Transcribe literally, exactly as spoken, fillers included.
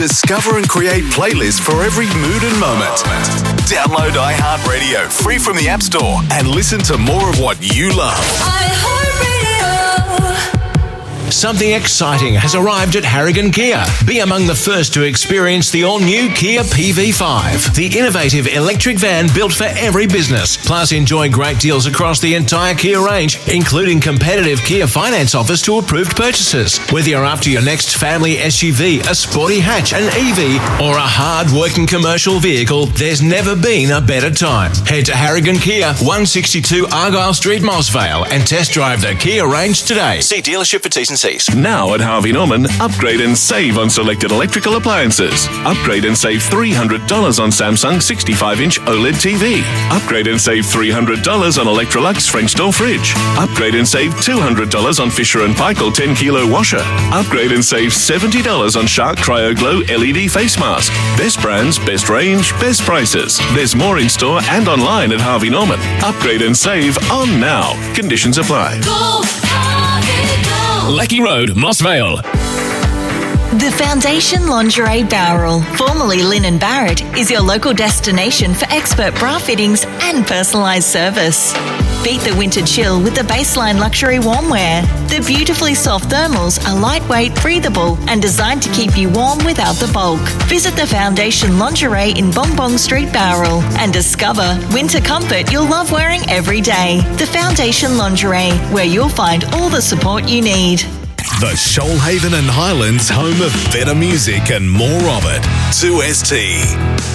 Discover and create playlists for every mood and moment. Download iHeartRadio free from the App Store and listen to more of what you love. Something exciting has arrived at Harrigan Kia. Be among the first to experience the all-new Kia P V five, the innovative electric van built for every business. Plus, enjoy great deals across the entire Kia range, including competitive Kia finance offers to approved purchases. Whether you're after your next family S U V, a sporty hatch, an E V, or a hard-working commercial vehicle, there's never been a better time. Head to Harrigan Kia, one sixty-two Argyle Street, Mossvale, and test drive the Kia range today. See dealership for T's and C's. Now at Harvey Norman, upgrade and save on selected electrical appliances. Upgrade and save three hundred dollars on Samsung sixty-five inch OLED T V. Upgrade and save three hundred dollars on Electrolux French door fridge. Upgrade and save two hundred dollars on Fisher and Paykel ten kilo washer. Upgrade and save seventy dollars on Shark Cryo Glow L E D face mask. Best brands, best range, best prices. There's more in store and online at Harvey Norman. Upgrade and save on now. Conditions apply. Go, Harvey, go. Lecky Road, Mossvale. The Foundation Lingerie Barrel, formerly Lynn and Barrett, is your local destination for expert bra fittings and personalised service. Beat the winter chill with the Baseline Luxury Warmwear. The beautifully soft thermals are lightweight, breathable, and designed to keep you warm without the bulk. Visit the Foundation Lingerie in Bong Bong Street, Barrel, and discover winter comfort you'll love wearing every day. The Foundation Lingerie, where you'll find all the support you need. The Shoalhaven and Highlands home of better music and more of it. two S T.